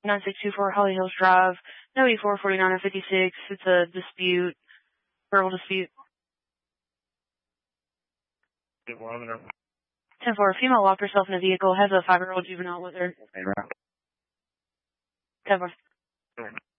9624 Holly Hills Drive, W449 56. It's a dispute, verbal dispute. 10-4, a female locked herself in a vehicle, has a 5-year-old juvenile with her. 10-4.